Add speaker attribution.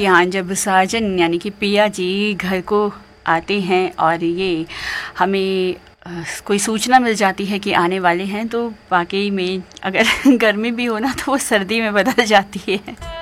Speaker 1: जी हाँ, जब साजन यानी कि पिया जी घर को आते हैं और ये हमें कोई सूचना मिल जाती है कि आने वाले हैं, तो वाकई में अगर गर्मी भी हो ना तो वो सर्दी में बदल जाती है।